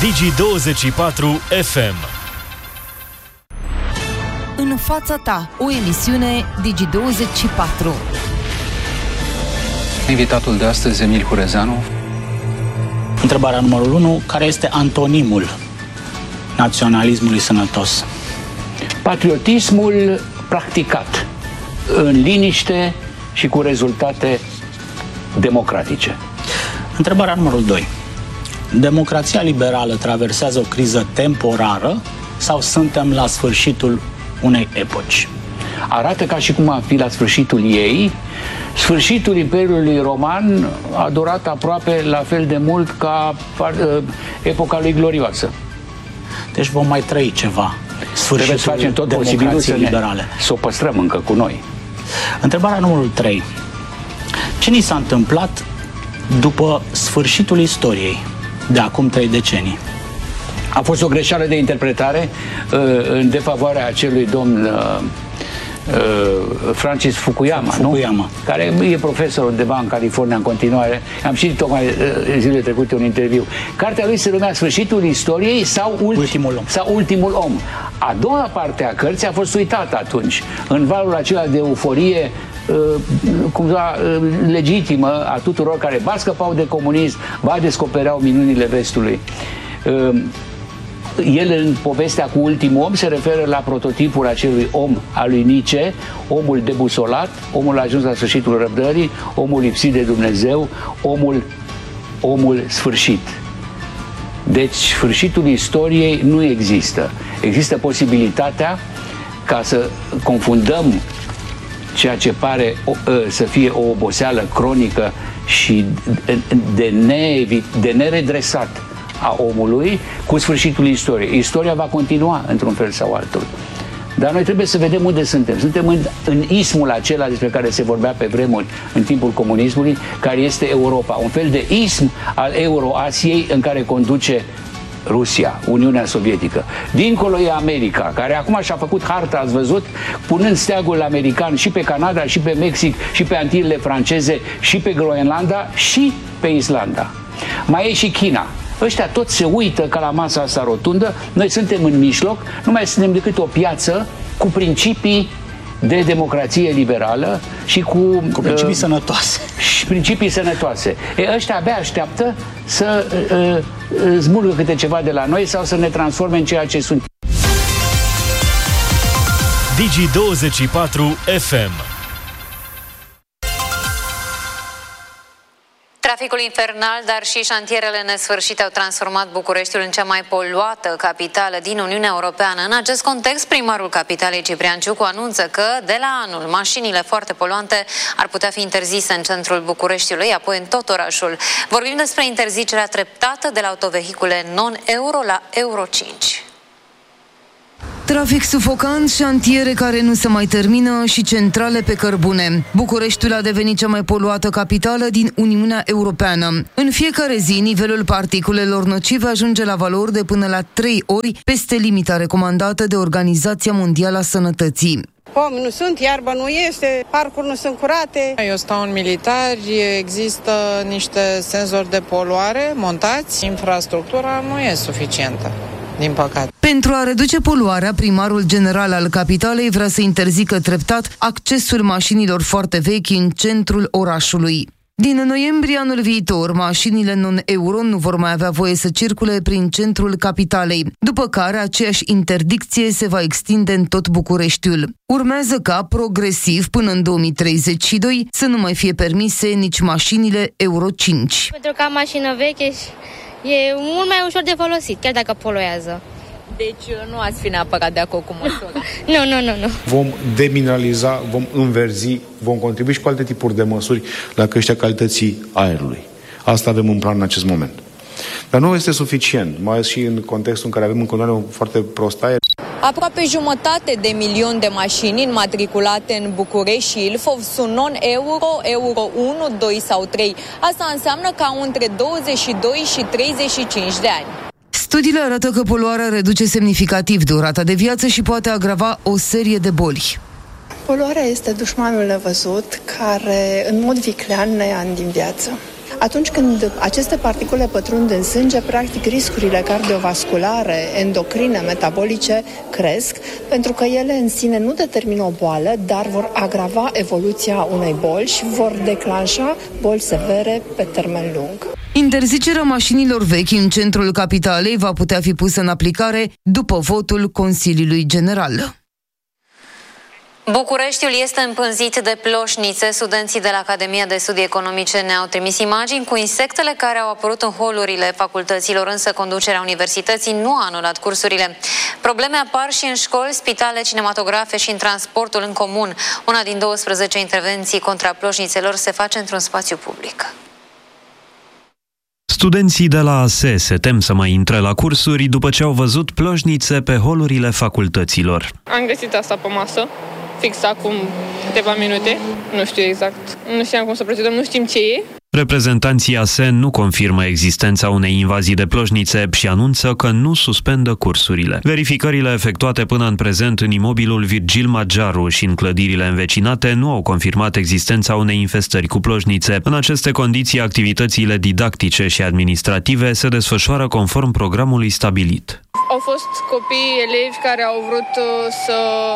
Digi24 FM. În fața ta, o emisiune Digi24. Invitatul de astăzi, Emil Hurezeanu. Întrebarea numărul 1. Care este antonimul naționalismului sănătos? Patriotismul practicat în liniște și cu rezultate democratice. Întrebarea numărul 2. Democrația liberală traversează o criză temporară sau suntem la sfârșitul unei epoci? Arată ca și cum ar fi la sfârșitul ei. Sfârșitul Imperiului Roman a durat aproape la fel de mult ca epoca lui glorioasă. Deci vom mai trăi ceva. Trebuie să facem tot posibilul să o păstrăm încă cu noi. Întrebarea numărul 3. Ce ni s-a întâmplat după sfârșitul istoriei de acum 3 decenii? A fost o greșeală de interpretare în defavoarea acelui domn Francis Fukuyama, nu? Care e profesor undeva în California în continuare. Am citit tocmai zilele trecute un interviu. Cartea lui se numea Sfârșitul istoriei sau Ultimul om. A doua parte a cărții a fost uitată atunci, în valul acela de euforie cumva legitimă a tuturor care ba scăpau de comunism, ba descopereau minunile vestului. El, în povestea cu Ultimul om, se referă la prototipul acelui om al lui Nietzsche, omul debusolat, omul ajuns la sfârșitul răbdării, omul lipsit de Dumnezeu, omul sfârșit. Deci, sfârșitul istoriei nu există. Există posibilitatea ca să confundăm ceea ce pare să fie o oboseală cronică și de neredresat a omului cu sfârșitul istoriei. Istoria va continua într-un fel sau altul. Dar noi trebuie să vedem unde suntem. Suntem în ismul acela despre care se vorbea pe vremuri în timpul comunismului, care este Europa. Un fel de ism al Euroasiei în care conduce Rusia, Uniunea Sovietică. Dincolo e America, care acum și-a făcut harta, ați văzut, punând steagul american și pe Canada, și pe Mexic, și pe Antilele franceze, și pe Groenlanda, și pe Islanda. Mai e și China. Ăștia toți se uită ca la masa asta rotundă, noi suntem în mijloc, nu mai suntem decât o piață cu principii de democrație liberală și cu principii sănătoase. Și principii sănătoase. Ăștia abia așteaptă să smulgă câte ceva de la noi sau să ne transforme în ceea ce sunt. Digi24 FM. Traficul infernal, dar și șantierele nesfârșite au transformat Bucureștiul în cea mai poluată capitală din Uniunea Europeană. În acest context, primarul capitalei Ciprian Ciucu anunță că de la anul mașinile foarte poluante ar putea fi interzise în centrul Bucureștiului, apoi în tot orașul. Vorbim despre interzicerea treptată de la autovehicule non-euro la Euro 5. Trafic sufocant, șantiere care nu se mai termină și centrale pe cărbune. Bucureștiul a devenit cea mai poluată capitală din Uniunea Europeană. În fiecare zi, nivelul particulelor nocive ajunge la valori de până la 3 ori peste limita recomandată de Organizația Mondială a Sănătății. Pomi nu sunt, iarbă nu este, parcuri nu sunt curate. Eu stau în militari, există niște senzori de poluare montați, infrastructura nu e suficientă, din păcate. Pentru a reduce poluarea, primarul general al capitalei vrea să interzică treptat accesul mașinilor foarte vechi în centrul orașului. Din noiembrie anul viitor, mașinile non-euro nu vor mai avea voie să circule prin centrul capitalei, după care aceeași interdicție se va extinde în tot Bucureștiul. Urmează ca, progresiv, până în 2032, să nu mai fie permise nici mașinile Euro 5. Pentru că am mașină veche e mult mai ușor de folosit, chiar dacă poluează. Deci nu ați fi neapărat de acord cu măsura. Nu. Vom demineraliza, vom înverzi, vom contribui și cu alte tipuri de măsuri la creșterea calității aerului. Asta avem în plan în acest moment. Dar nu este suficient, mai ales și în contextul în care avem în continuare un foarte prost aer. Aproape 500.000 de mașini înmatriculate în București și Ilfov sunt non-euro, euro 1, 2 sau 3. Asta înseamnă că au între 22 și 35 de ani. Studiile arată că poluarea reduce semnificativ durata de viață și poate agrava o serie de boli. Poluarea este dușmanul nevăzut care în mod viclean ne ia ani din viață. Atunci când aceste particule pătrund în sânge, practic riscurile cardiovasculare, endocrine, metabolice cresc, pentru că ele în sine nu determină o boală, dar vor agrava evoluția unei boli și vor declanșa boli severe pe termen lung. Interzicerea mașinilor vechi în centrul capitalei va putea fi pusă în aplicare după votul Consiliului General. Bucureștiul este împânzit de ploșnițe. Studenții de la Academia de Studii Economice ne-au trimis imagini cu insectele care au apărut în holurile facultăților, însă conducerea universității nu a anulat cursurile. Probleme apar și în școli, spitale, cinematografe și în transportul în comun. Una din 12 intervenții contra ploșnițelor se face într-un spațiu public. Studenții de la ASE se tem să mai intre la cursuri după ce au văzut ploșnițe pe holurile facultăților. Am găsit asta pe masă, fix acum câteva minute. Nu știu exact. Nu știam cum să procedăm, nu știm ce e. Reprezentanții ASE nu confirmă existența unei invazii de ploșnițe și anunță că nu suspendă cursurile. Verificările efectuate până în prezent în imobilul Virgil Magiaru și în clădirile învecinate nu au confirmat existența unei infestări cu ploșnițe. În aceste condiții, activitățile didactice și administrative se desfășoară conform programului stabilit. Au fost copii, elevi care au vrut să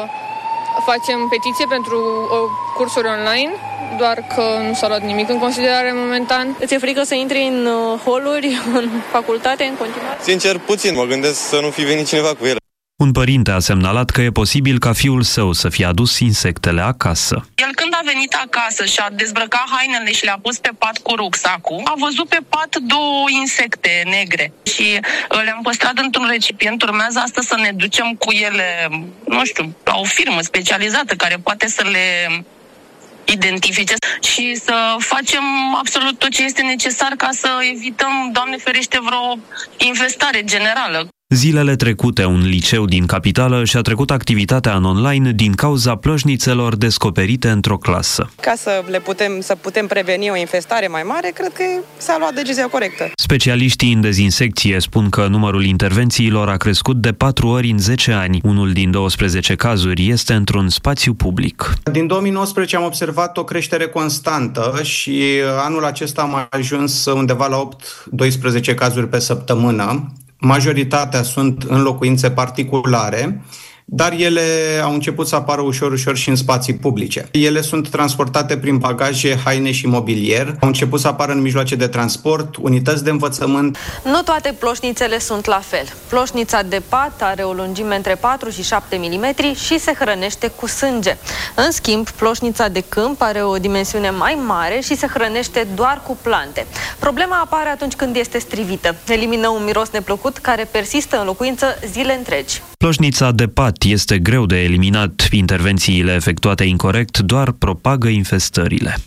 facem petiție pentru cursuri online, doar că nu s-a luat nimic în considerare momentan. Îți e frică să intri în holuri, în facultate, în continuare? Sincer, puțin. Mă gândesc să nu fi venit cineva cu ele. Un părinte a semnalat că e posibil ca fiul său să fie adus insectele acasă. El când a venit acasă și a dezbrăcat hainele și le-a pus pe pat cu rucsacul, a văzut pe pat 2 insecte negre și le-am păstrat într-un recipient. Urmează astăzi să ne ducem cu ele, nu știu, la o firmă specializată care poate să le identifice și să facem absolut tot ce este necesar ca să evităm, Doamne ferește, vreo infestare generală. Zilele trecute, un liceu din capitală și-a trecut activitatea în online din cauza ploșnițelor descoperite într-o clasă. Ca să putem preveni o infestare mai mare, cred că s-a luat decizia corectă. Specialiștii în dezinsecție spun că numărul intervențiilor a crescut de 4 ori în 10 ani. Unul din 12 cazuri este într-un spațiu public. Din 2019 am observat o creștere constantă și anul acesta am ajuns undeva la 8-12 cazuri pe săptămână. Majoritatea sunt în locuințe particulare, dar ele au început să apară ușor și în spații publice. Ele sunt transportate prin bagaje, haine și mobilier, au început să apară în mijloace de transport, unități de învățământ. Nu toate ploșnițele sunt la fel. Ploșnița de pat are o lungime între 4 și 7 mm și se hrănește cu sânge. În schimb, ploșnița de câmp are o dimensiune mai mare și se hrănește doar cu plante. Problema apare atunci când este strivită. Elimină un miros neplăcut care persistă în locuință zile întregi. Ploșnița de pat este greu de eliminat. Intervențiile efectuate incorect doar propagă infestările.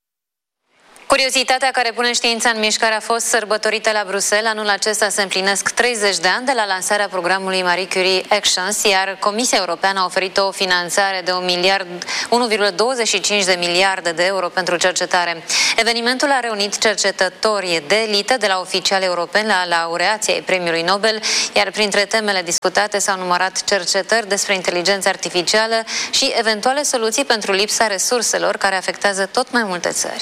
Curiozitatea care pune știința în mișcare a fost sărbătorită la Bruxelles. Anul acesta se împlinesc 30 de ani de la lansarea programului Marie Curie Actions, iar Comisia Europeană a oferit o finanțare de 1,25 de miliarde de euro pentru cercetare. Evenimentul a reunit cercetători de elită de la oficiali europeni la laureații ai Premiului Nobel, iar printre temele discutate s-au numărat cercetări despre inteligență artificială și eventuale soluții pentru lipsa resurselor care afectează tot mai multe țări.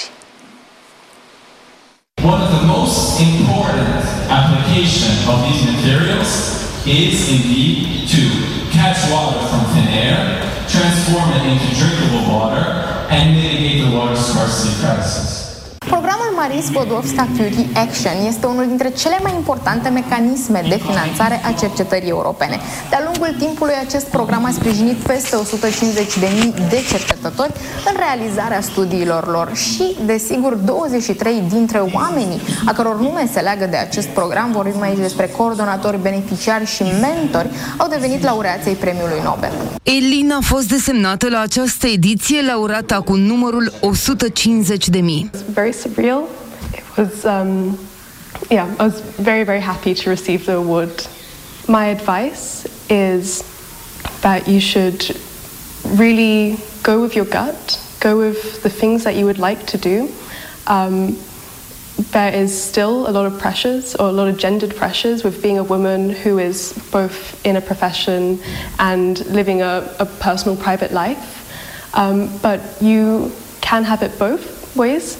One of the most important applications of these materials is indeed to catch water from thin air, transform it into drinkable water, and mitigate the water scarcity crisis. Programul Marie Skłodowska-Curie Action este unul dintre cele mai importante mecanisme de finanțare a cercetării europene. De-a lungul timpului, acest program a sprijinit peste 150.000 de cercetători în realizarea studiilor lor și, desigur, 23 dintre oamenii a căror nume se leagă de acest program, vorbim aici despre coordonatori, beneficiari și mentori, au devenit laureații Premiului Nobel. Elina a fost desemnată la această ediție laureata cu numărul 150.000. Surreal. It was, I was very, very happy to receive the award. My advice is that you should really go with your gut, go with the things that you would like to do. There is still a lot of pressures, or a lot of gendered pressures, with being a woman who is both in a profession and living a personal, private life. But you can have it both ways.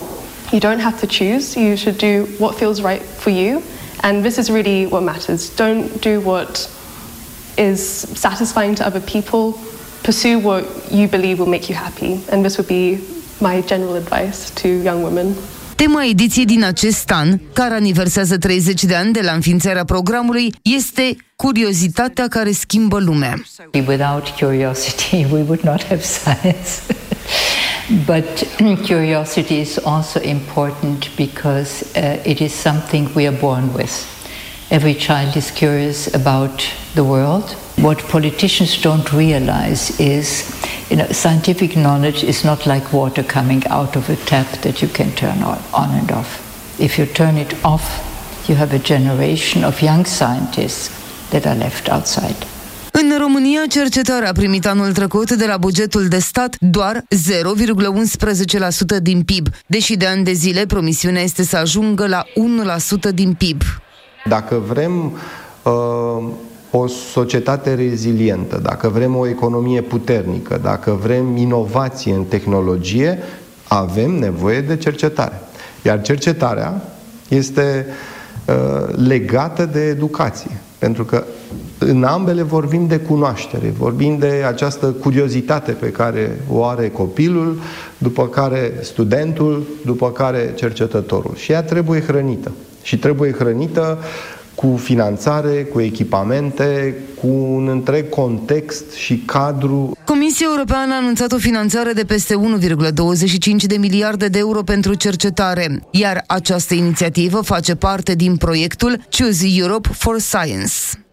You don't have to choose. You should do what feels right for you. And this is really what matters. Don't do what is satisfying to other people. Pursue what you believe will make you happy. And this would be my general advice to young women. Tema ediției din acest an, care aniversează 30 de ani de la înființarea programului, este curiozitatea care schimbă lumea. Without curiosity, we would not have science. But curiosity is also important because it is something we are born with. Every child is curious about the world. What politicians don't realize is, scientific knowledge is not like water coming out of a tap that you can turn on and off. If you turn it off, you have a generation of young scientists that are left outside. În România, cercetarea a primit anul trecut de la bugetul de stat doar 0,11% din PIB, deși de ani de zile promisiunea este să ajungă la 1% din PIB. Dacă vrem o societate rezilientă, dacă vrem o economie puternică, dacă vrem inovație în tehnologie, avem nevoie de cercetare. Iar cercetarea este legată de educație. Pentru că în ambele vorbim de cunoaștere, vorbim de această curiozitate pe care o are copilul, după care studentul, după care cercetătorul. Și ea trebuie hrănită. Și trebuie hrănită cu finanțare, cu echipamente, cu un întreg context și cadru. Comisia Europeană a anunțat o finanțare de peste 1,25 de miliarde de euro pentru cercetare, iar această inițiativă face parte din proiectul Choose Europe for Science.